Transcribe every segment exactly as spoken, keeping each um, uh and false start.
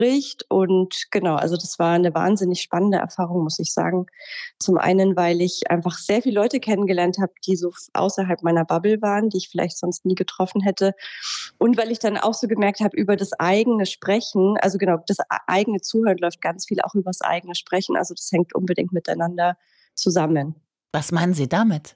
spricht. Und genau, also das war eine wahnsinnig spannende Erfahrung, muss ich sagen. Zum einen, weil ich einfach sehr viele Leute kennengelernt habe, die so außerhalb meiner Bubble waren, die ich vielleicht sonst nie getroffen hätte. Und weil ich dann auch so gemerkt habe, über das eigene Sprechen, also genau, das eigene Zuhören läuft ganz viel auch über das eigene Sprechen. Also das hängt unbedingt miteinander zusammen. Was meinen Sie damit?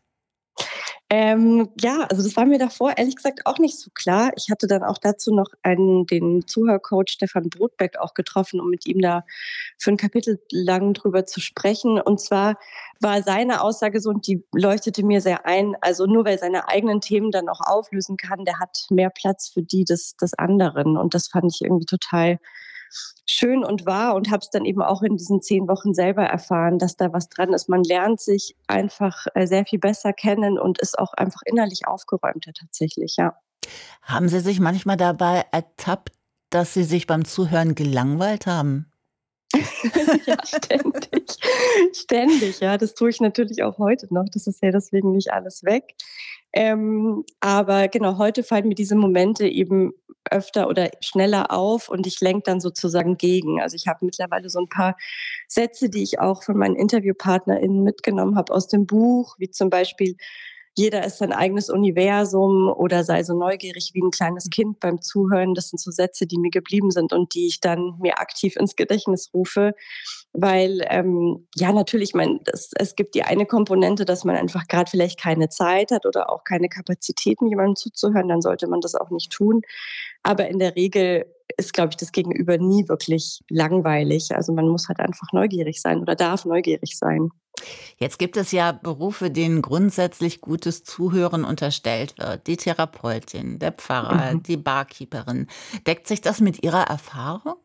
Ähm, ja, also das war mir davor ehrlich gesagt auch nicht so klar. Ich hatte dann auch dazu noch einen den Zuhörcoach Stefan Brodbeck auch getroffen, um mit ihm da für ein Kapitel lang drüber zu sprechen. Und zwar war seine Aussage so, und die leuchtete mir sehr ein, also nur wer seine eigenen Themen dann auch auflösen kann, der hat mehr Platz für die des des anderen. Und das fand ich irgendwie total schön und wahr und habe es dann eben auch in diesen zehn Wochen selber erfahren, dass da was dran ist. Man lernt sich einfach äh, sehr viel besser kennen und ist auch einfach innerlich aufgeräumter tatsächlich, ja. Haben Sie sich manchmal dabei ertappt, dass Sie sich beim Zuhören gelangweilt haben? Ja, ständig. Ständig, ja. Das tue ich natürlich auch heute noch. Das ist ja deswegen nicht alles weg. Ähm, aber genau, heute fallen mir diese Momente eben öfter oder schneller auf und ich lenke dann sozusagen gegen. Also ich habe mittlerweile so ein paar Sätze, die ich auch von meinen InterviewpartnerInnen mitgenommen habe aus dem Buch, wie zum Beispiel: „Jeder ist sein eigenes Universum" oder „Sei so neugierig wie ein kleines Kind beim Zuhören." Das sind so Sätze, die mir geblieben sind und die ich dann mir aktiv ins Gedächtnis rufe, weil, ähm, ja, natürlich, ich meine, das es gibt die eine Komponente, dass man einfach gerade vielleicht keine Zeit hat oder auch keine Kapazitäten, jemandem zuzuhören, dann sollte man das auch nicht tun. Aber in der Regel ist, glaube ich, das Gegenüber nie wirklich langweilig. Also, man muss halt einfach neugierig sein oder darf neugierig sein. Jetzt gibt es ja Berufe, denen grundsätzlich gutes Zuhören unterstellt wird. Die Therapeutin, der Pfarrer, Mhm. die Barkeeperin. Deckt sich das mit Ihrer Erfahrung?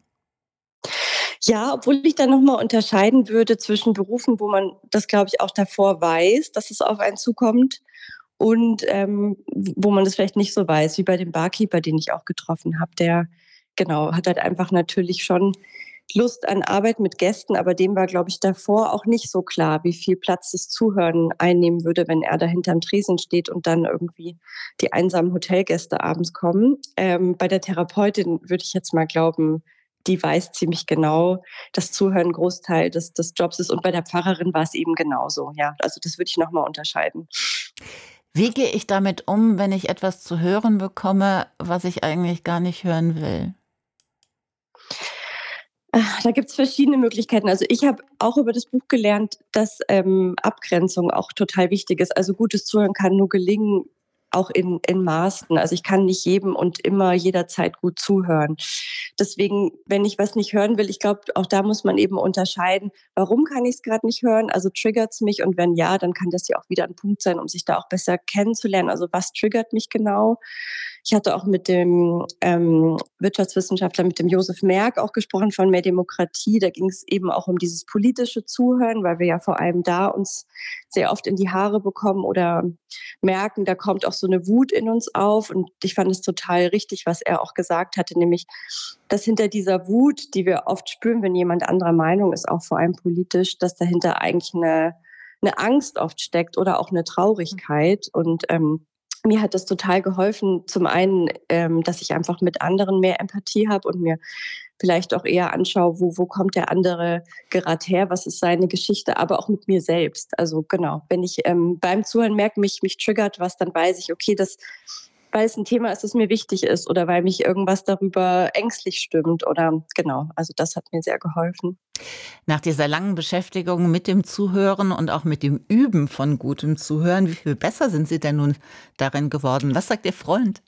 Ja, obwohl ich dann noch mal unterscheiden würde zwischen Berufen, wo man das, glaube ich, auch davor weiß, dass es auf einen zukommt und, ähm, wo man das vielleicht nicht so weiß, wie bei dem Barkeeper, den ich auch getroffen habe. Der, genau, hat halt einfach natürlich schon Lust an Arbeit mit Gästen, aber dem war, glaube ich, davor auch nicht so klar, wie viel Platz das Zuhören einnehmen würde, wenn er da hinterm Tresen steht und dann irgendwie die einsamen Hotelgäste abends kommen. Ähm, bei der Therapeutin würde ich jetzt mal glauben, die weiß ziemlich genau, dass Zuhören 'n Großteil des des Jobs ist und bei der Pfarrerin war es eben genauso, ja. Also, das würde ich noch mal unterscheiden. Wie gehe ich damit um, wenn ich etwas zu hören bekomme, was ich eigentlich gar nicht hören will? Ah, da gibt's verschiedene Möglichkeiten. Also, ich habe auch über das Buch gelernt, dass, ähm, Abgrenzung auch total wichtig ist. Also, gutes Zuhören kann nur gelingen, auch in in Maßen. Also, ich kann nicht jedem und immer jederzeit gut zuhören. Deswegen, wenn ich was nicht hören will, ich glaube, auch da muss man eben unterscheiden, warum kann ich's grad nicht hören? Also, triggert's mich? Und wenn ja, dann kann das ja auch wieder 'n Punkt sein, um sich da auch besser kennenzulernen. Also, was triggert mich genau? Ich hatte auch mit dem, ähm, Wirtschaftswissenschaftler, mit dem Josef Merk auch gesprochen von Mehr Demokratie. Da ging's eben auch um dieses politische Zuhören, weil wir ja vor allem da uns sehr oft in die Haare bekommen oder merken, da kommt auch so eine Wut in uns auf. Und ich fand es total richtig, was er auch gesagt hatte, nämlich, dass hinter dieser Wut, die wir oft spüren, wenn jemand anderer Meinung ist, auch vor allem politisch, dass dahinter eigentlich eine 'ne Angst oft steckt oder auch eine Traurigkeit. Und, ähm, mir hat das total geholfen, zum einen, ähm, dass ich einfach mit anderen mehr Empathie habe und mir vielleicht auch eher anschaue, wo wo kommt der andere gerade her, was ist seine Geschichte, aber auch mit mir selbst. Also, genau, wenn ich, ähm, beim Zuhören merke, mich mich triggert was, dann weiß ich, okay, das, weil es ein Thema ist, das mir wichtig ist oder weil mich irgendwas darüber ängstlich stimmt oder genau, also das hat mir sehr geholfen. Nach dieser langen Beschäftigung mit dem Zuhören und auch mit dem Üben von gutem Zuhören, wie viel besser sind Sie denn nun darin geworden? Was sagt Ihr Freund?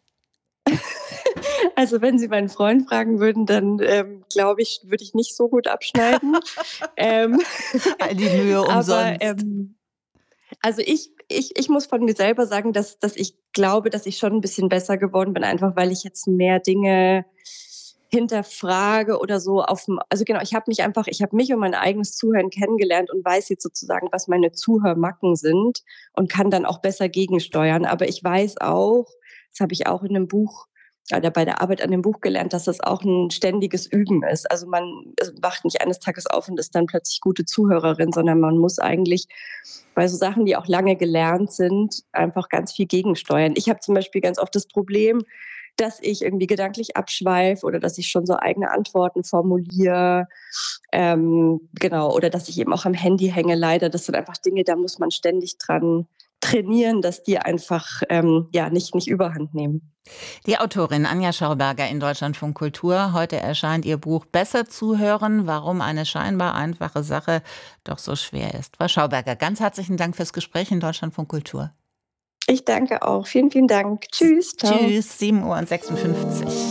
Also, wenn Sie meinen Freund fragen würden, dann, ähm, glaube ich, würde ich nicht so gut abschneiden. Ähm, All die Mühe aber, umsonst. ähm, also ich ich ich muss von mir selber sagen, dass dass ich glaube, dass ich schon ein bisschen besser geworden bin, einfach weil ich jetzt mehr Dinge hinterfrage oder so auf'm, also genau, ich habe mich einfach ich habe mich und mein eigenes Zuhören kennengelernt und weiß jetzt sozusagen, was meine Zuhörmacken sind und kann dann auch besser gegensteuern. Aber ich weiß auch, das habe ich auch in 'nem Buch oder bei der Arbeit an dem Buch gelernt, dass das auch ein ständiges Üben ist. Also, man, also, wacht nicht eines Tages auf und ist dann plötzlich gute Zuhörerin, sondern man muss eigentlich bei so Sachen, die auch lange gelernt sind, einfach ganz viel gegensteuern. Ich habe zum Beispiel ganz oft das Problem, dass ich irgendwie gedanklich abschweife oder dass ich schon so eigene Antworten formuliere. Ähm, genau, oder dass ich eben auch am Handy hänge, leider. Das sind einfach Dinge, da muss man ständig dran trainieren, dass die einfach ähm, ja, nicht, nicht überhand nehmen. Die Autorin Anja Schauberger in Deutschlandfunk Kultur. Heute erscheint ihr Buch Besser zuhören, warum eine scheinbar einfache Sache doch so schwer ist. Frau Schauberger, ganz herzlichen Dank fürs Gespräch in Deutschlandfunk Kultur. Ich danke auch. Vielen, vielen Dank. Tschüss. Ciao. Tschüss, sieben Uhr und sechsundfünfzig.